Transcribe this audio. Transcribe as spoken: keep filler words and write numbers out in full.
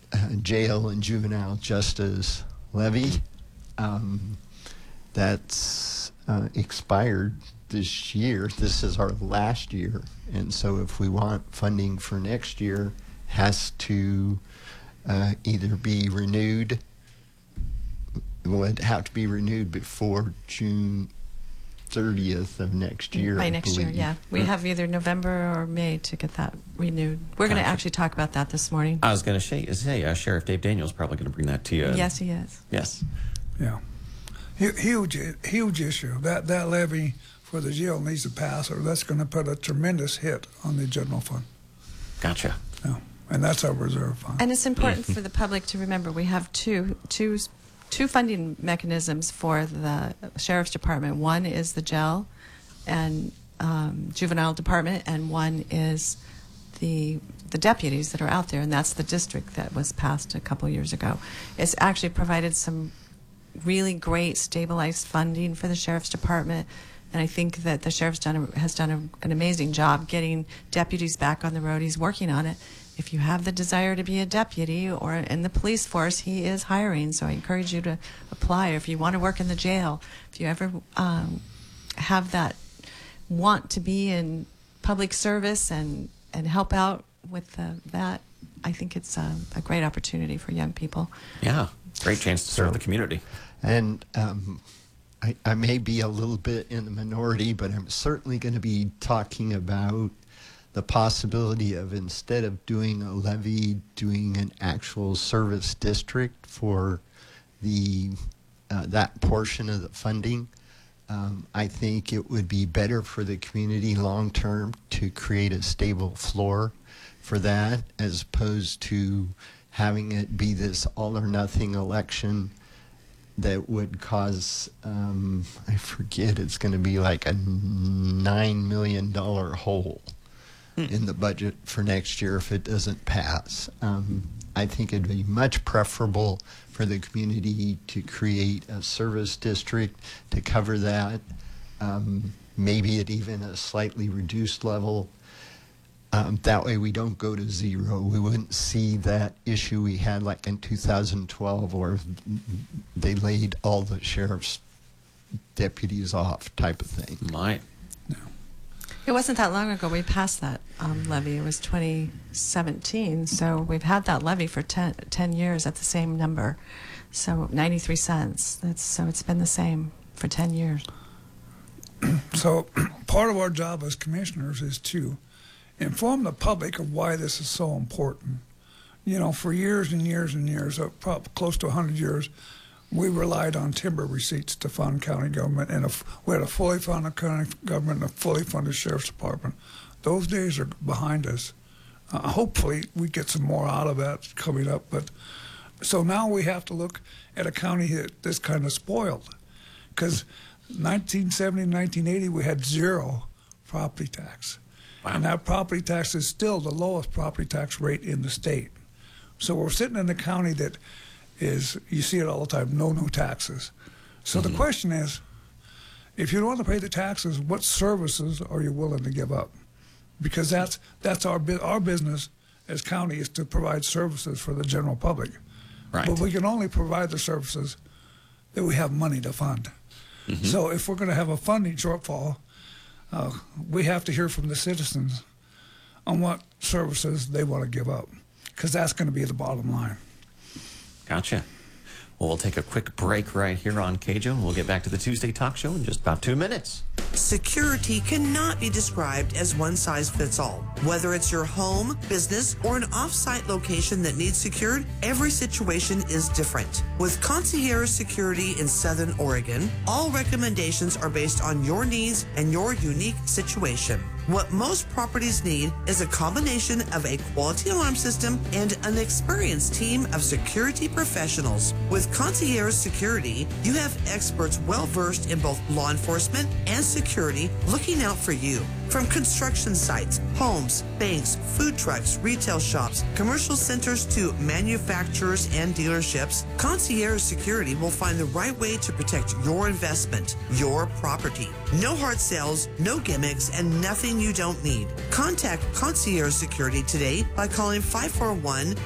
uh, jail and juvenile justice levy. Um, that's uh, expired this year. This is our last year. And so if we want funding for next year, has to uh, either be renewed, would have to be renewed before June thirtieth of next year. By I next year, believe. yeah. We have either November or May to get that renewed. We're going to Gotcha. actually talk about that this morning. I was going to say, say uh, Sheriff Dave Daniels probably going to bring that to you. Yes, he is. Yes. Yeah. Hu- Huge, huge issue. That that levy for the jail needs to pass, or that's going to put a tremendous hit on the general fund. Gotcha. Yeah. And that's our reserve fund. And it's important for the public to remember we have two, two, two funding mechanisms for the Sheriff's Department. One is the jail and um, juvenile department, and one is the the deputies that are out there, and that's the district that was passed a couple years ago. It's actually provided some really great stabilized funding for the Sheriff's Department, and I think that the Sheriff's done a, has done a, an amazing job getting deputies back on the road. He's working on it. If you have the desire to be a deputy or in the police force, he is hiring, so I encourage you to apply. Or if you want to work in the jail, if you ever um, have that want to be in public service and, and help out with the, that, I think it's a, a great opportunity for young people. Yeah. Great chance to serve So- the community. And um, I, I may be a little bit in the minority, but I'm certainly going to be talking about the possibility of, instead of doing a levy, doing an actual service district for the uh, that portion of the funding. Um, I think it would be better for the community long term to create a stable floor for that, as opposed to having it be this all or nothing election that would cause, um, I forget, it's going to be like a nine million dollars hole in the budget for next year if it doesn't pass. Um, I think it'd be much preferable for the community to create a service district to cover that, um, maybe at even a slightly reduced level. Um, that way we don't go to zero. We wouldn't see that issue we had like in two thousand twelve where they laid all the sheriff's deputies off type of thing. Might. It wasn't that long ago we passed that um, levy. It was twenty seventeen, so we've had that levy for ten, ten years at the same number, so ninety-three cents. That's, so it's been the same for ten years. So part of our job as commissioners is to inform the public of why this is so important. You know, for years and years and years, uh, probably close to one hundred years, we relied on timber receipts to fund county government, and a, we had a fully funded county government and a fully funded sheriff's department. Those days are behind us. Uh, hopefully, we get some more out of that coming up. But so now we have to look at a county that, that's kind of spoiled, because nineteen seventy, nineteen eighty, we had zero property tax. Wow. And that property tax is still the lowest property tax rate in the state. So we're sitting in a county that is, you see it all the time, no new taxes. So Mm-hmm. the question is, if you don't want to pay the taxes, what services are you willing to give up? Because that's that's our bu- our business as county is to provide services for the general public. Right. But we can only provide the services that we have money to fund. Mm-hmm. So if we're going to have a funding shortfall, uh, we have to hear from the citizens on what services they want to give up, because that's going to be the bottom line. Gotcha. Well, we'll take a quick break right here on K J O, and we'll get back to the Tuesday Talk Show in just about two minutes. Security cannot be described as one size fits all. Whether it's your home, business, or an off-site location that needs secured, every situation is different. With Concierge Security in Southern Oregon, all recommendations are based on your needs and your unique situation. What most properties need is a combination of a quality alarm system and an experienced team of security professionals. With Concierge Security, you have experts well-versed in both law enforcement and security looking out for you. From construction sites, homes, banks, food trucks, retail shops, commercial centers to manufacturers and dealerships, Concierge Security will find the right way to protect your investment, your property. No hard sales, no gimmicks, and nothing you don't need. Contact Concierge Security today by calling five four one,